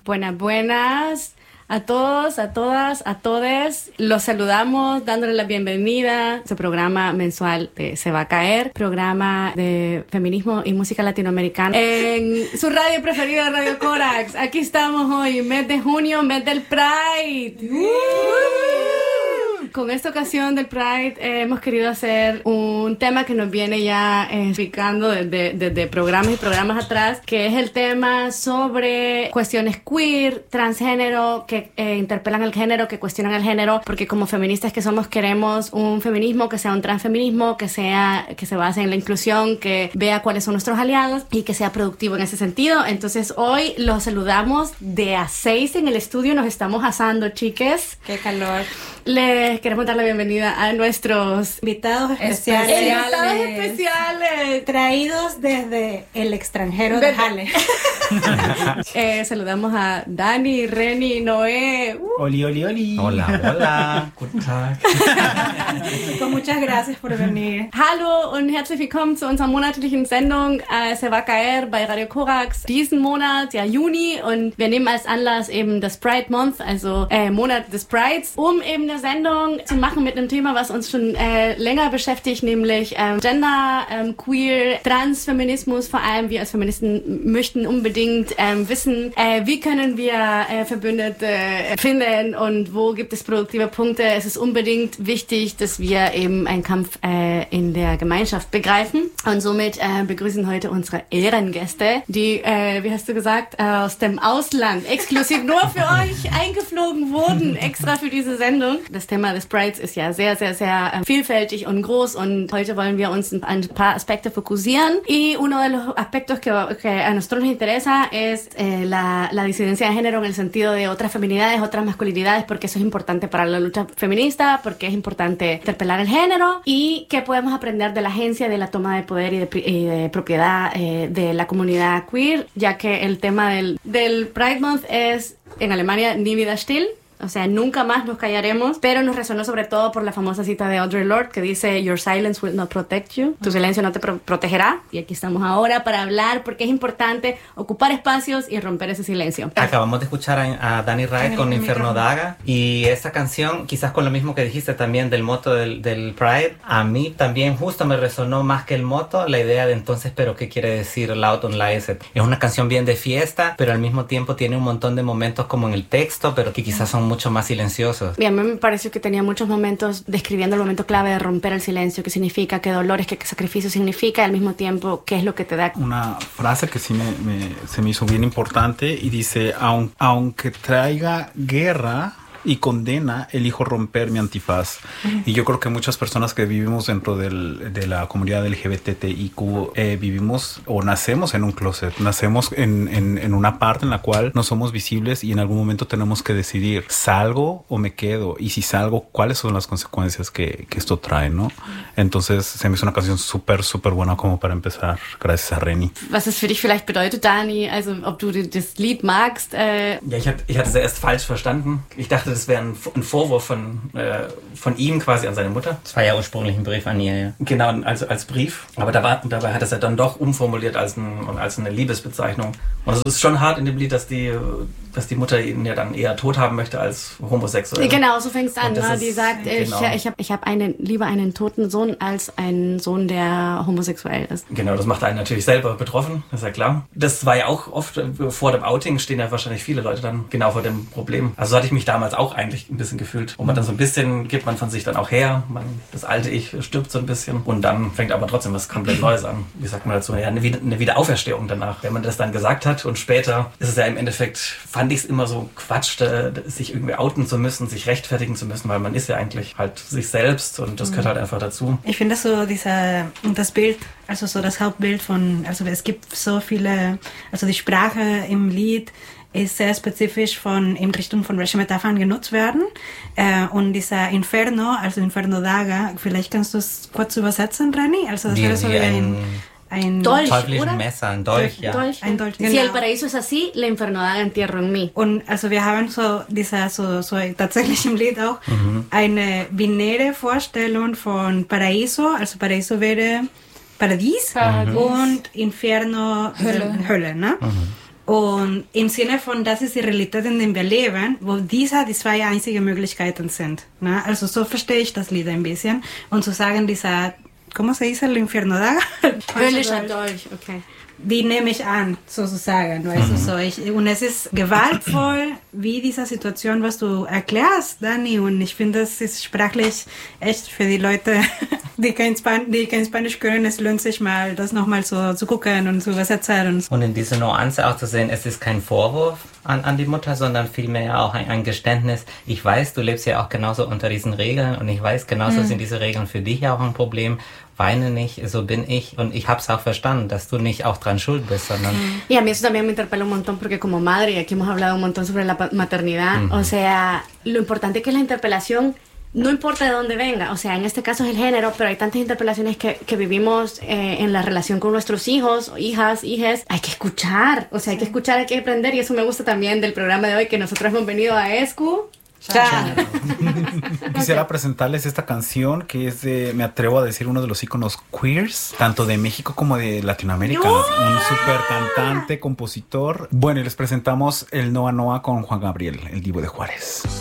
Buenas a todos, a todas, a todes. Los saludamos dándole la bienvenida a este programa mensual de Se va a caer, programa de feminismo y música latinoamericana en su radio preferida, Radio Corax. Aquí estamos hoy, mes de junio, mes del Pride. Con esta ocasión del Pride hemos querido hacer un tema que nos viene ya explicando desde programas y programas atrás, que es el tema sobre cuestiones queer, transgénero, que interpelan el género, que cuestionan el género, porque como feministas que somos queremos un feminismo que sea un transfeminismo, que se base en la inclusión, que vea cuáles son nuestros aliados y que sea productivo en ese sentido. Entonces hoy los saludamos de a 6 en el estudio, nos estamos asando, chiques. ¡Qué calor! Les queremos dar la bienvenida a nuestros invitados especiales. Traídos desde el extranjero de Halle. Saludamos a Dani, Reni, Noé. Oli, oli, oli. Hola. Guten Tag. Pues muchas gracias por venir. Hallo und herzlich willkommen zu unserer monatlichen Sendung Se va a caer bei Radio Corax. Diesen Monat, ja Juni, und wir nehmen als Anlass eben das Pride Month, also Monat des Prides, um eben eine Sendung zu machen mit einem Thema, was uns schon länger beschäftigt, nämlich Gender, Queer, Transfeminismus. Vor allem wir als Feministen möchten unbedingt wissen, wie können wir Verbündete finden und wo gibt es produktive Punkte. Es ist unbedingt wichtig, dass wir eben einen Kampf in der Gemeinschaft begreifen. Und somit begrüßen heute unsere Ehrengäste, die, wie hast du gesagt, aus dem Ausland exklusiv nur für euch eingeflogen wurden, extra für diese Sendung. Das Thema des Prides ist ja sehr, sehr, sehr vielfältig und groß und heute wollen wir uns en un par aspectos focusieren. Y uno de los aspectos que a nosotros nos interesa es la disidencia de género en el sentido de otras feminidades, otras masculinidades, porque eso es importante para la lucha feminista, porque es importante interpelar el género y que podemos aprender de la agencia, de la toma de poder y de propiedad de la comunidad queer, ya que el tema del Pride Month es en Alemania Nie wieder still. O sea, nunca más nos callaremos, pero nos resonó sobre todo por la famosa cita de Audre Lorde que dice Your silence will not protect you. Tu silencio no te protegerá. Y aquí estamos ahora para hablar porque es importante ocupar espacios y romper ese silencio. Acabamos de escuchar a Dani Rae con Inferno Daga y esta canción, quizás con lo mismo que dijiste también del moto del Pride, a mí también justo me resonó más que el moto la idea de entonces, pero ¿qué quiere decir Loud on Lies? Es una canción bien de fiesta, pero al mismo tiempo tiene un montón de momentos como en el texto, pero que quizás son mucho más silenciosos. Y a mí me pareció que tenía muchos momentos describiendo el momento clave de romper el silencio, qué significa, qué dolores, qué sacrificio significa y al mismo tiempo qué es lo que te da. Una frase que sí se me hizo bien importante y dice, aunque traiga guerra y condena, elijo romper mi antifaz. Y yo creo que muchas personas que vivimos dentro de la comunidad LGBTIQ vivimos o nacemos en un closet, nacemos en una parte en la cual no somos visibles y en algún momento tenemos que decidir, ¿salgo o me quedo? Y si salgo, ¿cuáles son las consecuencias que esto trae, no? Entonces se me hizo una canción súper, súper buena como para empezar, gracias a Reni. Was es für dich vielleicht bedeutet, Dani, also ob du das Lied magst? Ja, ich hatte es erst falsch verstanden. Ich dachte, das wäre ein Vorwurf von ihm quasi an seine Mutter. Das war ja ursprünglich ein Brief an ihr, ja. Genau, also als Brief. Aber dabei hat er es ja dann doch umformuliert als eine Liebesbezeichnung. Und es ist schon hart in dem Lied, dass die Mutter ihn ja dann eher tot haben möchte als homosexuell. Genau, so fängt es an. Ne? Die sagt, genau. ich hab lieber einen toten Sohn als einen Sohn, der homosexuell ist. Genau, das macht einen natürlich selber betroffen, ist ja klar. Das war ja auch oft, vor dem Outing stehen ja wahrscheinlich viele Leute dann genau vor dem Problem. Also so hatte ich mich damals auch eigentlich ein bisschen gefühlt. Und man dann so ein bisschen gibt man von sich dann auch her. Das alte Ich stirbt so ein bisschen. Und dann fängt aber trotzdem was komplett Neues an. Wie sagt man dazu? Ja, eine Wiederauferstehung danach. Wenn man das dann gesagt hat und später ist es ja im Endeffekt, fand ich es immer so Quatsch, sich irgendwie outen zu müssen, sich rechtfertigen zu müssen, weil man ist ja eigentlich halt sich selbst und das gehört halt einfach dazu. Ich finde so das Bild, also so das Hauptbild also es gibt so viele, also die Sprache im Lied ist sehr spezifisch in Richtung von welchen Metaphern genutzt werden. Und dieser Inferno, also Inferno Daga, vielleicht kannst du es kurz übersetzen, Reni? Also das wäre so ein Dolch, teuflischen oder? Messer, ein Dolch, ja. Ein Dolch, Si el paraíso es así, la Inferno Daga entierro en mí. Und also wir haben so tatsächlich im Lied auch eine binäre Vorstellung von Paraíso, also Paraíso wäre Paradies und Inferno Hölle, ne? Und im Sinne von, das ist die Realität, in der wir leben, wo die zwei einzige Möglichkeiten sind. Ne? Also so verstehe ich das Lied ein bisschen. Und zu sagen, ¿cómo se dice el infierno da? Höllischer Dolch, okay. Die nehme ich an, sozusagen. Weißt du, so. Und es ist gewaltvoll, wie diese Situation, was du erklärst, Dani. Und ich finde, das ist sprachlich echt für die Leute, die kein Spanisch können. Es lohnt sich mal, das nochmal so zu gucken und zu erzählen. Und in dieser Nuance auch zu sehen, es ist kein Vorwurf an die Mutter, sondern vielmehr auch ein Geständnis. Ich weiß, du lebst ja auch genauso unter diesen Regeln und ich weiß, genauso sind diese Regeln für dich auch ein Problem. Weine nicht, so bin ich und ich habe es auch verstanden, dass du nicht auch dran schuld bist, sondern... Y a mí eso también me interpela un montón porque como madre, y aquí hemos hablado un montón sobre la maternidad, o sea, lo importante que es la interpelación, no importa de dónde venga, o sea, en este caso es el género, pero hay tantas interpelaciones que vivimos en la relación con nuestros hijos, hijas, hijes, hay que escuchar, o sea, hay que escuchar, hay que aprender, y eso me gusta también del programa de hoy, que nosotros hemos venido a ESCU. Quisiera presentarles esta canción que es me atrevo a decir, uno de los íconos queers, tanto de México como de Latinoamérica. ¡No! Un súper cantante, compositor. Bueno, y les presentamos el Noa Noa con Juan Gabriel, el Divo de Juárez.